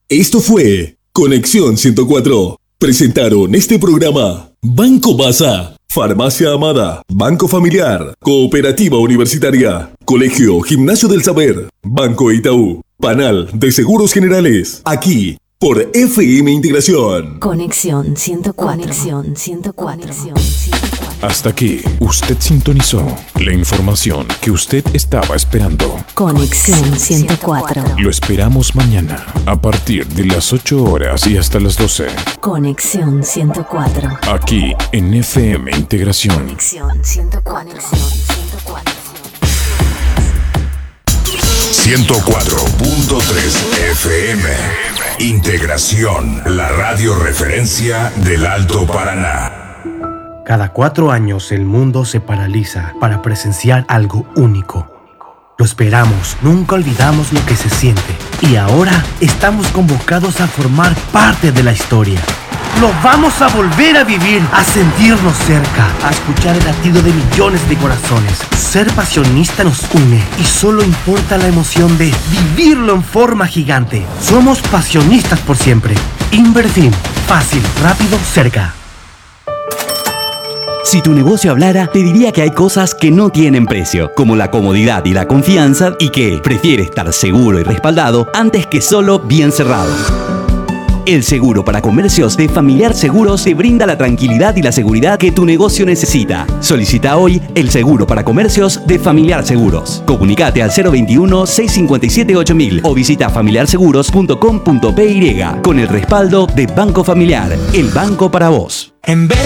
Esto fue Conexión 104. Presentaron este programa Banco Baza, Farmacia Amada, Banco Familiar, Cooperativa Universitaria, Colegio Gimnasio del Saber, Banco Itaú, Panal de Seguros Generales. Aquí, por FM Integración. Conexión 104. Conexión 104. Hasta aquí, usted sintonizó la información que usted estaba esperando. Conexión 104. Lo esperamos mañana, a partir de las 8 horas y hasta las 12. Conexión 104. Aquí, en FM Integración. Conexión 104. 104.3 FM. Integración, la radio referencia del Alto Paraná. Cada 4 años el mundo se paraliza para presenciar algo único. Lo esperamos, nunca olvidamos lo que se siente. Y ahora estamos convocados a formar parte de la historia. Lo vamos a volver a vivir, a sentirnos cerca, a escuchar el latido de millones de corazones. Ser pasionista nos une y solo importa la emoción de vivirlo en forma gigante. Somos pasionistas por siempre. Invertim, fácil, rápido, cerca. Si tu negocio hablara, te diría que hay cosas que no tienen precio, como la comodidad y la confianza, y que prefiere estar seguro y respaldado antes que solo bien cerrado. El seguro para comercios de Familiar Seguros te brinda la tranquilidad y la seguridad que tu negocio necesita. Solicita hoy el seguro para comercios de Familiar Seguros. Comunicate al 021-657-8000 o visita familiarseguros.com.py con el respaldo de Banco Familiar, el banco para vos. En vez